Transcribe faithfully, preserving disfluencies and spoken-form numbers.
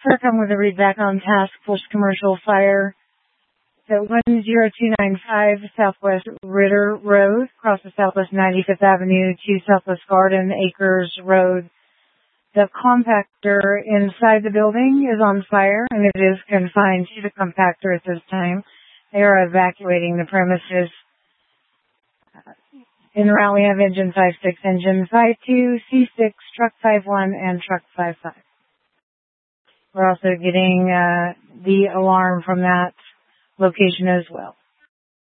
Sir, come with a read back on task force commercial fire. So one zero two nine five Southwest Ritter Road, across the Southwest ninety-fifth Avenue to Southwest Garden Acres Road. The compactor inside the building is on fire, and it is confined to the compactor at this time. They are evacuating the premises. In route, we have engine five six, engine five two, C six, truck five one, and truck five five. We're also getting uh, the alarm from that location as well.